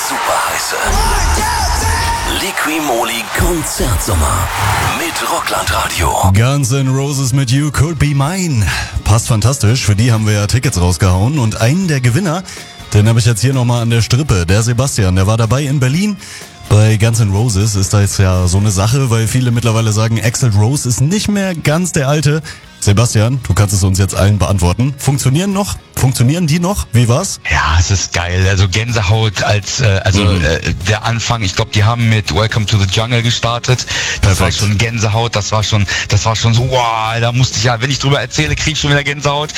Superheiße Liqui-Moly Konzertsommer mit Rockland Radio. Guns N' Roses mit You Could Be Mine. Passt fantastisch, für die haben wir ja Tickets rausgehauen. Und einen der Gewinner, den habe ich jetzt hier nochmal an der Strippe. Der Sebastian, der war dabei in Berlin. Bei Guns N' Roses ist da jetzt ja so eine Sache, weil viele mittlerweile sagen, Axl Rose ist nicht mehr ganz der Alte. Sebastian, du kannst es uns jetzt allen beantworten. Funktionieren die noch? Wie war's? Ja, es ist geil. Also Gänsehaut als der Anfang. Ich glaube, die haben mit Welcome to the Jungle gestartet. Das war schon Gänsehaut. Das war schon so, wow, da musste ich ja, wenn ich drüber erzähle, krieg ich schon wieder Gänsehaut.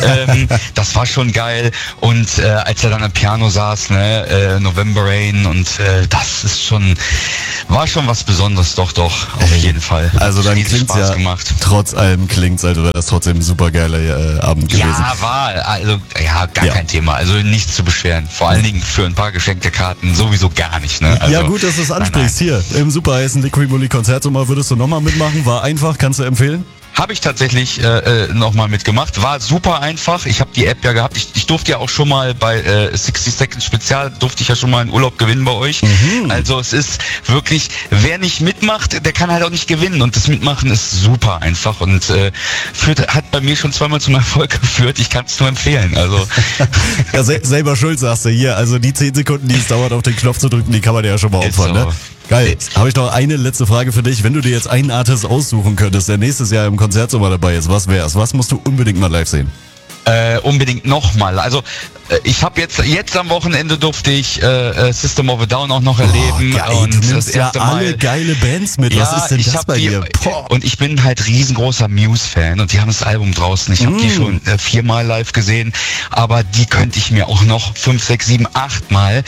Das war schon geil. Und als er dann am Piano saß, November Rain und das ist war schon was Besonderes, doch, auf jeden Fall. Also dann klingt's Spaß ja, gemacht. trotz allem klingt's, als wäre das trotzdem ein super geiler Abend gewesen. Ja, war. Also, kein Thema. Also nichts zu beschweren. Vor allen Dingen für ein paar geschenkte Karten sowieso gar nicht. Ne? Also, ja, gut, dass du es ansprichst. Hier, im superheißen Liqui-Moly Konzertsommer würdest du nochmal mitmachen. War einfach, kannst du empfehlen? Habe ich tatsächlich nochmal mitgemacht. War super einfach. Ich habe die App ja gehabt. Ich durfte ja auch schon mal bei 60 Seconds Spezial, durfte ich ja schon mal einen Urlaub gewinnen bei euch. Also es ist wirklich, wer nicht mitmacht, der kann halt auch nicht gewinnen. Und das Mitmachen ist super einfach und hat bei mir schon zweimal zum Erfolg geführt. Ich kann es nur empfehlen. Also ja, selber schuld, sagst du hier. Also die 10 Sekunden, die es dauert, auf den Knopf zu drücken, die kann man ja schon mal opfern, so. Ne? Geil. Habe ich noch eine letzte Frage für dich. Wenn du dir jetzt einen Artist aussuchen könntest, der nächstes Jahr im Konzertsommer dabei ist, was wär's? Was musst du unbedingt mal live sehen? Unbedingt nochmal. Also ich habe jetzt am Wochenende durfte ich System of a Down auch noch erleben. Geil, und du nimmst das erste ja alle Mal, geile Bands mit. Was ist denn ich das hab bei dir? Und ich bin halt riesengroßer Muse-Fan und die haben das Album draußen. Ich habe die schon 4-mal live gesehen, aber die könnte ich mir auch noch 5, 6, 7, 8 Mal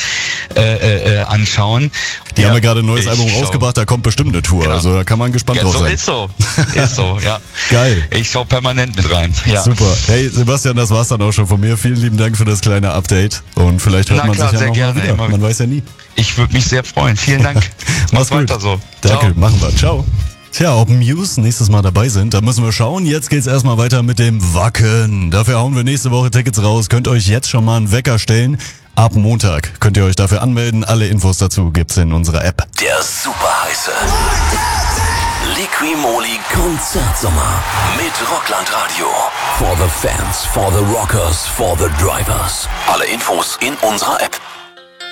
anschauen. Die haben ja gerade ein neues Album rausgebracht, da kommt bestimmt eine Tour. Genau. Also da kann man gespannt drauf sein. Ist so, ja. Geil. Ich schaue permanent mit rein. Ja. Super. Hey Sebastian, das war's dann auch schon von mir. Vielen lieben Dank für das kleine Update. Und vielleicht hört man sich ja noch mal wieder. Man weiß ja nie. Ich würde mich sehr freuen. Vielen Dank. Mach's gut. Weiter so. Danke, Ciao. machen wir. Ciao. Tja, ob Muse nächstes Mal dabei sind, da müssen wir schauen. Jetzt geht's erstmal weiter mit dem Wacken. Dafür hauen wir nächste Woche Tickets raus. Könnt euch jetzt schon mal einen Wecker stellen. Ab Montag könnt ihr euch dafür anmelden. Alle Infos dazu gibt's in unserer App. Der superheiße Liqui-Moly Konzertsommer mit Rockland Radio. For the fans, for the rockers, for the drivers. Alle Infos in unserer App.